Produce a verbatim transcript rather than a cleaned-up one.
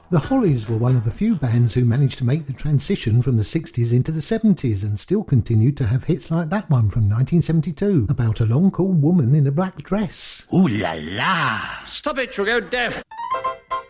The Hollies were one of the few bands who managed to make the transition from the sixties into the seventies and still continued to have hits like that one from nineteen seventy-two about a long cool woman in a black dress. Ooh la la! Stop it, you'll go deaf!